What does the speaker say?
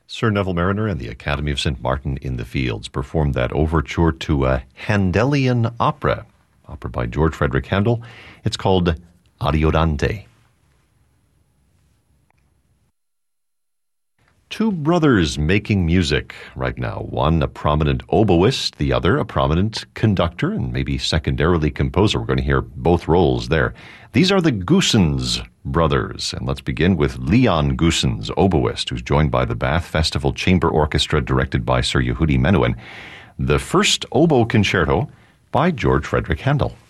Sir Neville Mariner and the Academy of St. Martin in the Fields performed that overture to a Handelian opera by George Frederick Handel. It's called Ariodante. Two brothers making music right now. One a prominent oboist, the other a prominent conductor and maybe secondarily composer. We're going to hear both roles there. These are the Goossens brothers, and let's begin with Leon Goossens, oboist, who's joined by the Bath Festival Chamber Orchestra directed by Sir Yehudi Menuhin. The first oboe concerto by George Frederick Handel.